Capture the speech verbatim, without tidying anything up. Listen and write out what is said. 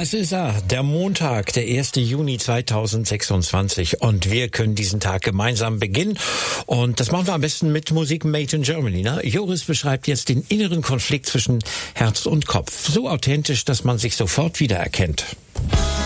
Das ist er, der Montag, der erste Juni zweitausendsechsundzwanzig, und wir können diesen Tag gemeinsam beginnen, und das machen wir am besten mit Musik made in Germany. Ne? Joris beschreibt jetzt den inneren Konflikt zwischen Herz und Kopf, so authentisch, dass man sich sofort wiedererkennt.